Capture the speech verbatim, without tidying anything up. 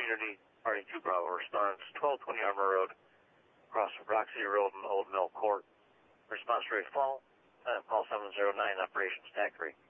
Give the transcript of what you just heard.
Unity, Party two Bravo response, twelve twenty Armour Road, across from Rock City Road and Old Mill Court. Response rate fall, uh, call seven zero nine, operations T A C three.